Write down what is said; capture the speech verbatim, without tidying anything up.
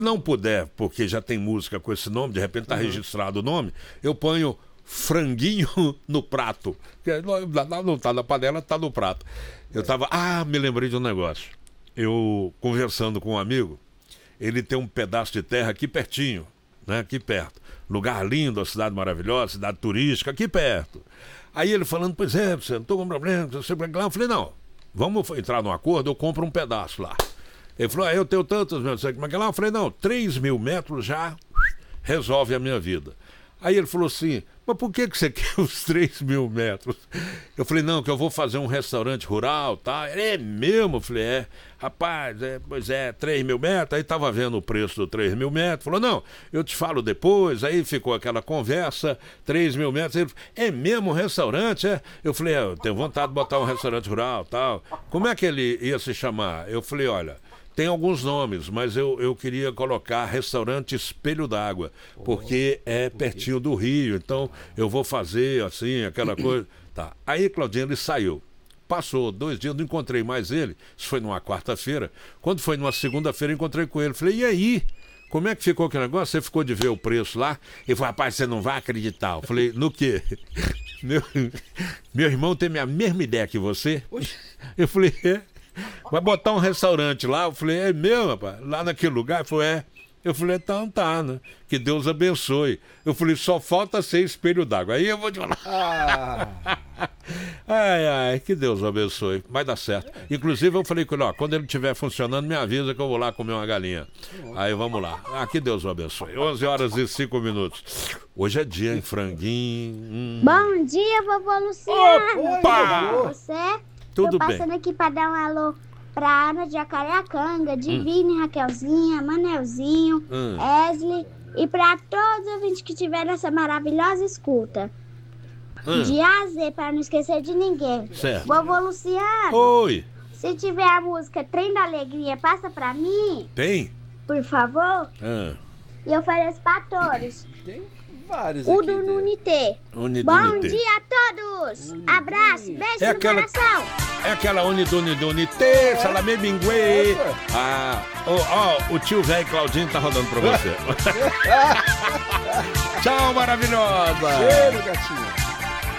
não puder, porque já tem música com esse nome, de repente está uhum. registrado o nome, eu ponho franguinho no prato. Não está na panela, está no prato. Eu estava... Ah, me lembrei de um negócio. Eu, conversando com um amigo, ele tem um pedaço de terra aqui pertinho, né? Aqui perto. Lugar lindo, uma cidade maravilhosa, cidade turística, aqui perto. Aí ele falando, pois é, você não estou com problema, você vai lá. Eu falei, não, vamos entrar num acordo, eu compro um pedaço lá. Ele falou, ah, eu tenho tantos metros, como é que é lá? Eu falei, não, três mil metros já resolve a minha vida. Aí ele falou assim, mas por que, que você quer os três mil metros? Eu falei, não, que eu vou fazer um restaurante rural, tá? É mesmo? Eu falei, é. Rapaz, é, pois é, três mil metros. Aí tava vendo o preço do três mil metros. Falou, não, eu te falo depois. Aí ficou aquela conversa, três mil metros. Ele falou, é mesmo um restaurante, é? Eu falei, é, eu tenho vontade de botar um restaurante rural, tal. Como é que ele ia se chamar? Eu falei, olha... Tem alguns nomes, mas eu, eu queria colocar restaurante Espelho d'Água, porque é pertinho do rio, então eu vou fazer assim, aquela coisa. Tá. Aí, Claudinho, ele saiu. Passou dois dias, não encontrei mais ele. Isso foi numa quarta-feira. Quando foi numa segunda-feira, encontrei com ele. Falei, e aí? Como é que ficou aquele negócio? Você ficou de ver o preço lá? Ele falou, rapaz, você não vai acreditar. Eu falei, no quê? Meu, meu irmão tem a mesma ideia que você. Eu falei, é. Vai botar um restaurante lá? Eu falei, é mesmo, rapaz? Lá naquele lugar? Ele falou, é. Eu falei, então tá, né? Que Deus abençoe. Eu falei, só falta ser Espelho d'Água. Aí eu vou te falar. Ah. Ai, ai, que Deus abençoe. Vai dar certo. Inclusive eu falei com ele, ó, quando ele estiver funcionando, me avisa que eu vou lá comer uma galinha. Aí vamos lá. Ah, que Deus o abençoe. onze horas e cinco minutos. Hoje é dia, hein, franguinho. Hum. Bom dia, vovô Luciano. Opa! Você? Tudo Tô passando bem. aqui pra dar um alô pra Ana de Jacareacanga, Divine, hum. Raquelzinha, Manelzinho, hum. Esli e pra todos os ouvintes que tiveram essa maravilhosa escuta. Hum. De A a Z, pra não esquecer de ninguém. Certo. Vovô Luciano. Oi. Se tiver a música Trem da Alegria, passa pra mim. Tem? Por favor. Hum. E eu ofereço pra todos. Tem vários o aqui. do Nunité. Bom dia a todos. Unidunité. Abraço, beijo é no aquela... coração. É aquela Unidunité, Salamé Minguê. Ah, ó, oh, oh, o tio velho Claudinho tá rodando pra você. Tchau, maravilhosa. Cheiro, gatinho.